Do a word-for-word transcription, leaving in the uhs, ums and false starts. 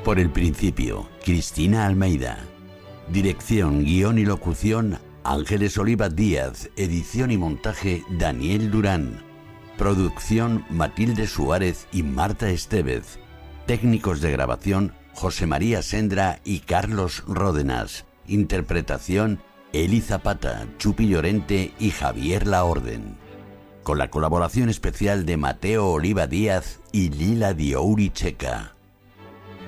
Por el principio, Cristina Almeida. Dirección, guión y locución, Ángeles Oliva Díaz. Edición y montaje, Daniel Durán. Producción, Matilde Suárez y Marta Estevez. Técnicos de grabación, José María Sendra y Carlos Ródenas. Interpretación, Eli Zapata, Chupi Llorente y Javier Laorden. Con la colaboración especial de Mateo Oliva Díaz y Lila Diouri Checa.